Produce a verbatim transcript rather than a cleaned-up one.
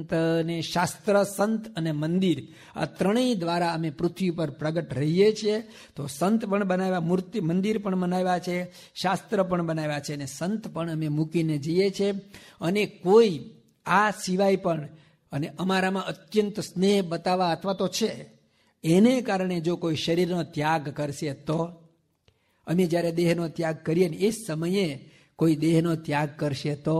ને શાસ્ત્ર, સંત અને મંદિર આ ત્રણેય દ્વારા અમે પૃથ્વી પર પ્રગટ રહીએ છીએ. તો સંત પણ બનાવ્યા, મૂર્તિ મંદિર પણ બનાવ્યા છે, શાસ્ત્ર પણ બનાવ્યા છે અને સંત પણ અમે મૂકીને જઈએ છીએ. અને કોઈ આ સિવાય પણ અને અમારામાં અત્યંત સ્નેહ બતાવવા અથવા તો છે એને કારણે જો કોઈ શરીરનો ત્યાગ કરશે તો અમે જ્યારે દેહનો ત્યાગ કરીએ ને એ સમયે કોઈ દેહનો ત્યાગ કરશે તો